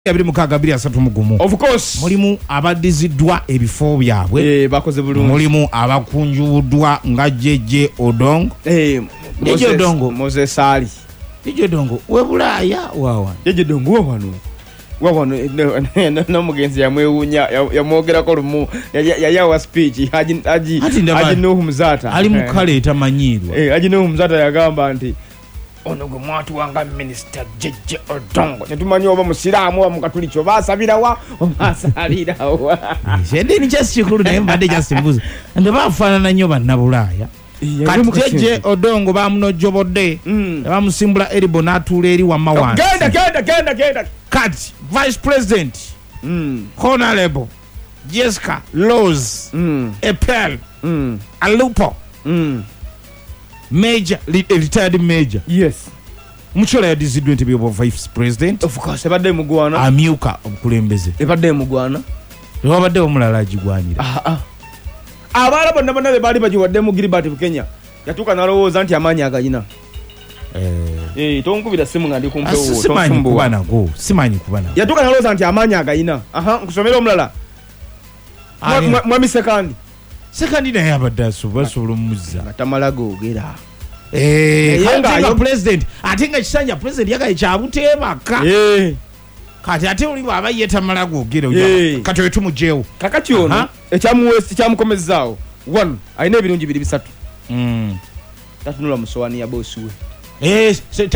Of course. Mulimu abadiziddwa ebifo byabwe. Bakoze bulungi. Mulimu abakunjuddwa nga Jeje Odongo. Jeje Odongo. Moses Ali. Jeje Odongo we Bulaaya wawa. Jeje Odongo wano. Wano no mugenzi yamwewunya yamwogerako lumu yayawa speech aji Nuhu Mzata. Ali mukale etamanyirwa. Aji Nuhu Mzata yagamba nti ono gwe mwatu wanga Minister Jeje Odongo tetumanyi oba musiraamu oba mukatuliki basabira wa obasalira wa shende ni just chikulu naye mbadde just mbuzi ndo bafaanana nnyo bannabulaaya kati Jeje Odongo bamunojjobodde bamusimbula eribo n'atuula eri wamma wansi genda kati Vice President Honorable Jessica Rose Epel Alupo Major, retired Major. Yes. Muchola ya dizidu nti biyo Vice President. Of course, ebadde mugwana. Amyuka omukulembeze. Ebadde mugwana. Ebadde omulala agigwanira. Abala bonna bali bajiwadde mu Gilbert Kenya. Yatuka nalowooza nti amaanyi agayina. Tonkubira simu nga ndi kumpe wo. Simanyi kubana go. Simanyi kubana. Yatuka nalowooza nti amaanyi agayina. Nkusomera omulala. Mwami sekandi. Sekandi naye abadde asobola omuzza. Atamala googera. Yanga president. Atenga kisanja president yagaye kyabuteebaka. Kati ate oli baba yetamala googera kati wetumugyewo. Kakati ono ekyamukomezaawo. 1 alina ebirungi biri bisatu. Tatunula musowani ya bosi we.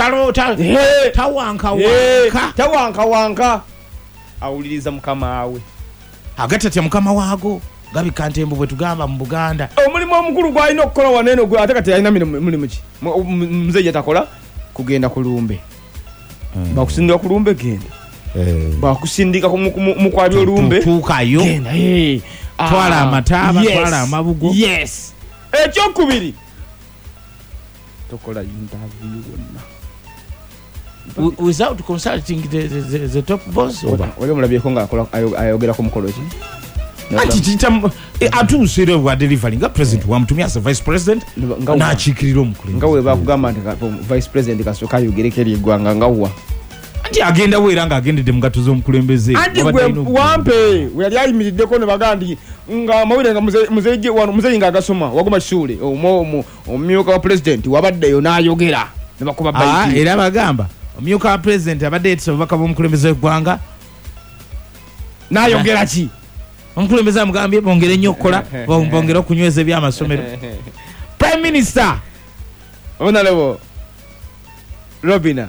Tawanka. Awuliriza mukama wawe. Agatatya mukama waago. Gabi kantembo bwe tugamba mu Buganda. Omulimu omukulu gwalina okukola waneno gwe ate kati alina mulimu ki? Muzeeja takola kugenda ku lumbe. Bakusindika ku lumbe genda. Bakusindika mu kwali olumbe. Tuukayo. Genda. Twala amataaba, twala amabugo. Yes. Ekyokubiri. Tokola interview wonna. Without consulting the top boss. Ole mulabyeko nga ayogera ku mukolo ki? Atuusire wa delivery nga president wamutumya as vice president n'akiikirira omukulembeze nga we bakugamba nti vice president kasooka ayogerekera eggwanga nga wa anti agenda weera ng'agendedde mu gato z'omukulembeze anti gwe wampe we yali ayimiriddeko ne baga nti nga amawulire nga muzeeyi ng'agasoma wagoma kisuule omumyuka wa president wabaddeyo n'ayogera ne bakuba bayiti era bagamba omumyuka wa president abadde yeetisa obubaka bw'omukulembeze w'eggwanga n'ayogera ki omukulembeze amugambye bongere nnyo okukola bongere okunyweza ebyamasomero. Prime Minister Honorable Robina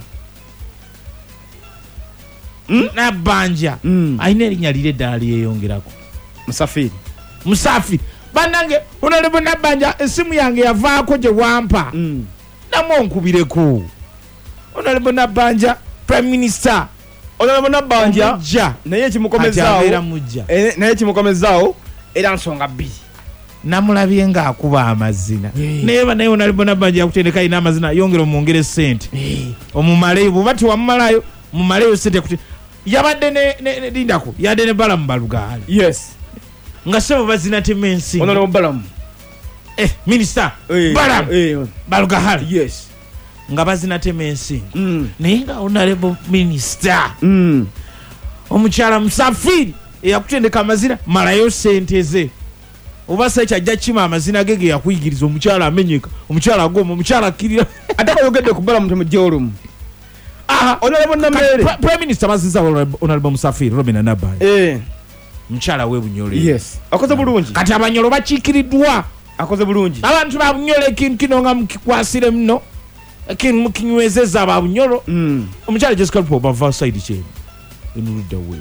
Nabbanja alina erinnya lire eddala lyeyongerako Musafiri bannange Honorable Nabbanja essimu yange yavaako gye wampa namwe onkubireko Honorable Nabbanja Prime Minister Honorable Nabbanja naye kimukomezaawo era nsonga bbiri namulabye ng'akuba amazina naye Honorable Nabbanja yakutendeka alina amazina yongera omwongere ssente omumaleyo bw'oba tiwamumalayo mumaleyo ssente yabadde ne lindako yadde ne Balamu Balugaali nga sebo bazina tema ensi Honorable Balamu Minister Balamu Balugaali nga bazina tema ensi naye nga Honorable Minister omukyala Musafiri eyakutendeka amazina malayo ssente ze oba se kyajja kima amazina ge yakuyigiriza omukyala amenyeka omukyala agoma omukyala akkirira ate kayogedde ku Balamu temujjeolumu Honorable Namere Prime Minister baziza Honorable Musafiri Robina Nabbanja mukyala we Bunyole akoze bulungi kati Abanyolo bakiikiriddwa akoze bulungi abantu ba Bunyole ekintu kino nga mukikwasire muno ekintu mukinywezeza ba Bunyolo omukyala Jessica Lupo bava side kyeno enulidda we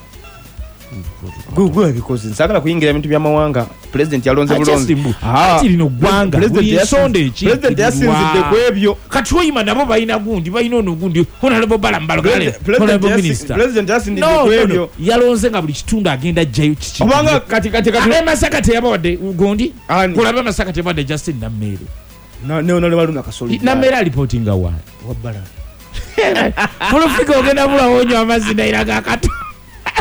gwe because nsagala kuyingira ebintu by'amawanga president yalonze bulonzi ati lino gwanga president yasinzidde ku ebyo kati oyima nabo balina gundi balina ono gundi Honorable Balamu Balugaali Honorable Minister president yasinzidde ku ebyo yalonze nga buli kitundu agenda ajjayo kiki kubanga kati Masaka teyabawadde gundi kulaba Masaka teyabawadde Justin Namere ne Honorable Luna Kasoli Namere alipotinga wa Balamu Mulufika ogenda bulawo nnyo amazina era gakatu